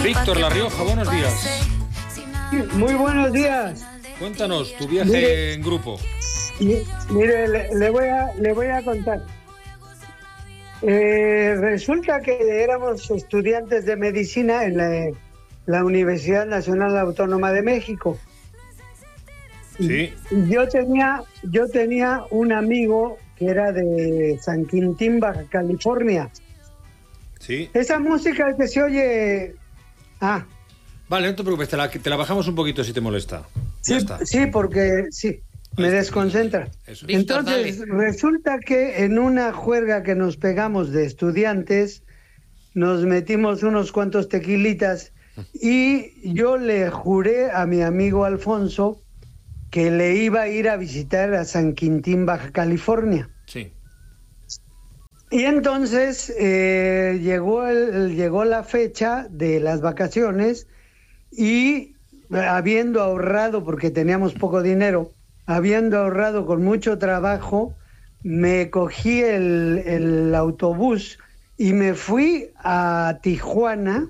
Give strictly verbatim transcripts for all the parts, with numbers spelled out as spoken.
Víctor La Rioja, buenos días. Muy buenos días. Cuéntanos tu viaje Mire, en grupo. Mire, le, le, voy, a, le voy a contar. Eh, resulta que éramos estudiantes de medicina en la, la Universidad Nacional Autónoma de México. Sí. Y yo tenía, yo tenía un amigo que era de San Quintín, Baja California. Sí. Esa música que se oye... Ah. Vale, no te preocupes, te la, te la bajamos un poquito si te molesta. Sí, ya está. sí, porque sí, me desconcentra. Eso. Víctor, Entonces, dale. resulta que en una juerga que nos pegamos de estudiantes, nos metimos unos cuantos tequilitas y yo le juré a mi amigo Alfonso que le iba a ir a visitar a San Quintín, Baja California. Sí. Y entonces eh, llegó, el, llegó la fecha de las vacaciones y habiendo ahorrado, porque teníamos poco dinero, habiendo ahorrado con mucho trabajo, me cogí el, el autobús y me fui a Tijuana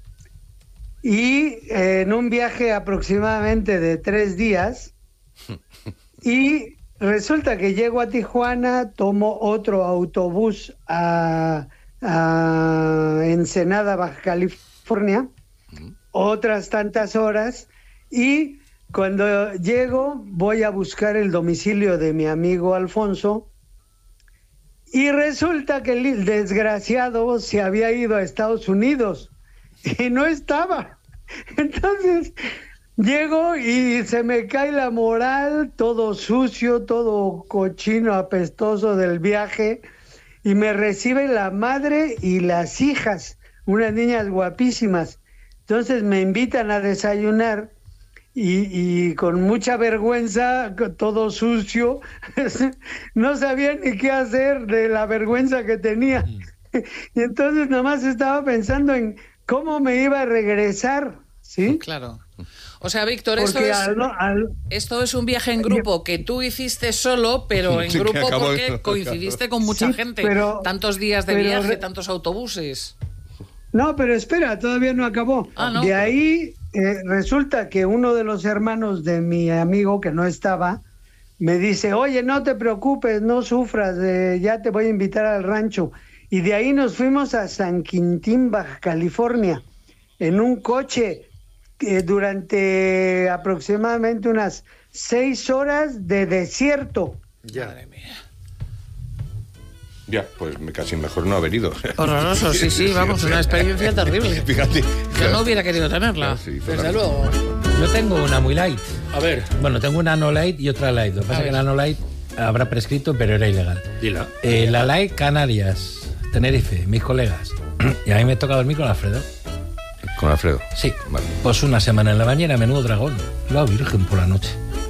y eh, en un viaje aproximadamente de tres días y resulta que llego a Tijuana, tomo otro autobús a, a Ensenada, Baja California, otras tantas horas, y cuando llego voy a buscar el domicilio de mi amigo Alfonso, y resulta que el desgraciado se había ido a Estados Unidos, y no estaba. Entonces... llego y se me cae la moral, todo sucio, todo cochino, apestoso del viaje, y me recibe la madre y las hijas, unas niñas guapísimas. Entonces me invitan a desayunar y, y con mucha vergüenza, todo sucio, no sabía ni qué hacer de la vergüenza que tenía. Y entonces nomás estaba pensando en cómo me iba a regresar, ¿sí? Claro. O sea, Víctor, esto Porque es, al, al, esto es un viaje en grupo que tú hiciste solo, pero en Sí, que grupo acabó porque eso, coincidiste con mucha Sí, gente. pero- tantos días de pero viaje, re- tantos autobuses. No, pero espera, todavía no acabó. Ah, ¿no? De ahí eh, resulta que uno de los hermanos de mi amigo que no estaba me dice, oye, no te preocupes, no sufras, eh, ya te voy a invitar al rancho. Y de ahí nos fuimos a San Quintín, Baja California, en un coche que durante aproximadamente unas seis horas de desierto. Ya. Madre mía. Ya, pues me- casi mejor no haber ido. Horroroso, sí, sí, vamos, una experiencia terrible. Fíjate. Yo no hubiera querido tenerla, Claro, sí, desde total. luego. Yo tengo una muy light. A ver, Bueno, tengo una no light y otra light. Lo que pasa es que la no light habrá prescrito, pero era ilegal. dila. Eh, la light, Canarias, Tenerife, mis colegas. Y a mí me toca dormir con Alfredo. Con Alfredo. Sí. Vale. Pues una semana en la bañera, menudo dragón. La virgen por la noche.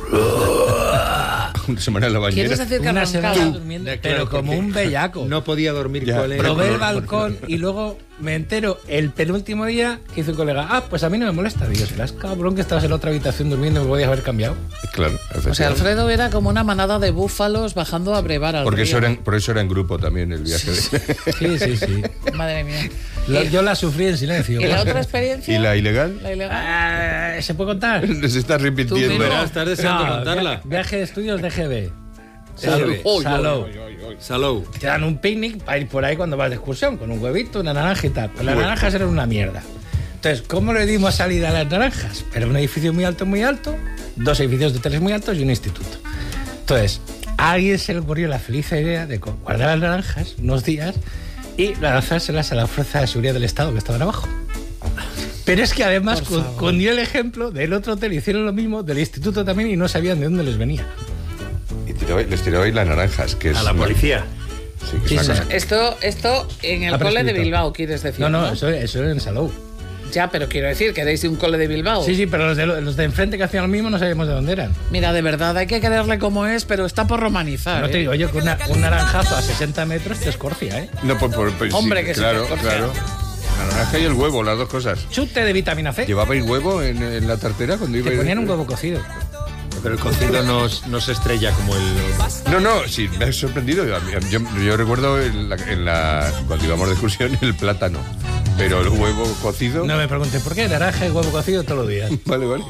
Una semana en la bañera. ¿Quieres decir que Una arrancaba? semana durmiendo, Ya, pero claro, como porque un bellaco. No podía dormir Ya, con él. Probé el Por- balcón y luego me entero el penúltimo día que hizo un colega. Ah, pues a mí no me molesta. Digo, serás cabrón que estabas en la otra habitación durmiendo y me podías haber cambiado. Claro, O sea, Alfredo era como una manada de búfalos bajando a brevar al Porque río. eso era, en- por eso era en grupo también el viaje. de- Sí, sí, sí. Madre mía. Lo- ¿Y- yo la sufrí en silencio. ¿Y la otra experiencia? ¿Y la ilegal? La ilegal. Ah, ¿se puede contar? Se está Tú arrepintiendo. mismo. Verás, estás deseando No, contarla. via- Viaje de estudios de G B. Salou. Salou. Salou. Salou. Te dan un picnic para ir por ahí cuando vas de excursión, con un huevito, una naranja y tal. Pues las naranjas eran una mierda. Entonces, ¿cómo le dimos salida a las naranjas? Era un edificio muy alto, muy alto, dos edificios de hoteles muy altos y un instituto. Entonces, a alguien se le ocurrió la feliz idea de co- guardar las naranjas unos días y lanzárselas a la Fuerza de Seguridad del Estado que estaban abajo. Pero es que además Por con, favor. con dio el ejemplo del otro hotel, hicieron lo mismo, del instituto también, y no sabían de dónde les venía. Y tirabais- les tirabais las naranjas, que es... A la policía. Sí, que Sí, es sí, una sí. cosa- Esto, esto en el Ha cole de prescrito. Bilbao, quieres decir. No, no, eso, eso era en Salou. Ya, pero quiero decir que erais de un cole de Bilbao. Sí, sí, pero los de, los de enfrente que hacían lo mismo no sabíamos de dónde eran. Mira, de verdad, hay que quererle como es, pero está por romanizar. No te ¿eh? digo yo que una- un naranjazo a sesenta metros te escorcia, ¿eh? No, por, por- por- sí, Hombre, que sí, claro, que- claro. La naranja y el huevo, las dos cosas. Chute de vitamina C. ¿Llevabais huevo en, en la tartera cuando Te ibais? ponían un huevo cocido. Pero el cocido no, no se estrella como el... No, no, sí, me ha sorprendido. Yo, yo- yo recuerdo en la, en la- cuando íbamos de excursión el plátano. Pero el huevo cocido... No me preguntes por qué, naranja y huevo cocido todos los días. Vale, vale.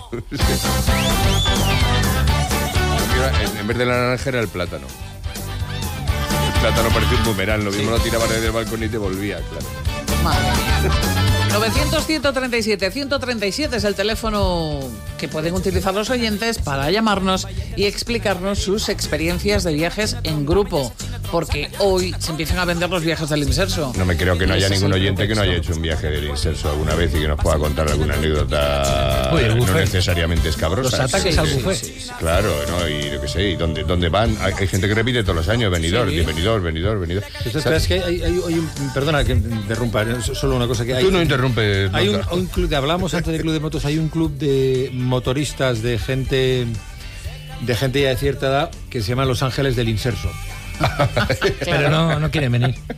En, en vez de la naranja era el plátano. El plátano parecía un boomerang, lo mismo lo tiraba desde el balcón y te volvía, claro. Madre mía. novecientos, ciento treinta y siete, ciento treinta y siete es el teléfono que pueden utilizar los oyentes para llamarnos y explicarnos sus experiencias de viajes en grupo. Porque hoy se empiezan a vender los viajes del Inserso. No me creo que no haya Ese ningún es el oyente que no haya hecho un viaje del Inserso alguna vez y que nos pueda contar alguna anécdota. Uy, el no buffet. necesariamente escabrosa. Los ataques Sí, al sí, buffet. sí, sí. Claro, ¿no? Y yo qué sé, ¿y dónde, dónde van? Hay, hay gente que repite todos los años, venidor, Sí. venidor, venidor, venidor. Esto es, es que hay, hay- hay un... Perdona que interrumpa, es solo una cosa que hay... Tú no interrumpes. Hay un, nunca. un club, de- hablamos antes del club de motos, hay un club de motoristas de gente de gente ya de cierta edad que se llama Los Ángeles del Inserso. Pero no, no quieren venir.